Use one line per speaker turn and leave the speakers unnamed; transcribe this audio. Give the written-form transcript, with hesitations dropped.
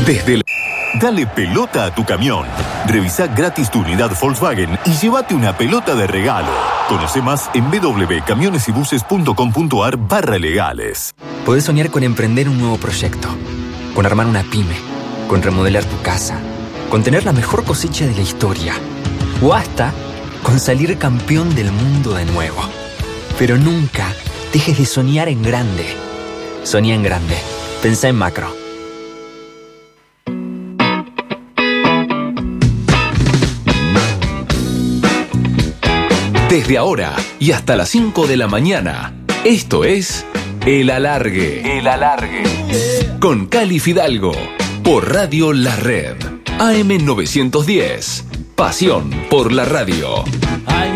Desde la... Dale pelota a tu camión. Revisá gratis tu unidad Volkswagen y llévate una pelota de regalo. Conoce más en www.camionesybuses.com.ar/legales.
Podés soñar con emprender un nuevo proyecto, con armar una pyme, con remodelar tu casa, con tener la mejor cosecha de la historia, o hasta con salir campeón del mundo de nuevo. Pero nunca dejes de soñar en grande. Soñá en grande. Pensá en macro.
Desde ahora y hasta las 5 de la mañana, esto es El Alargue. El Alargue. Con Cali Fidalgo, por Radio La Red. AM 910. Pasión por la radio.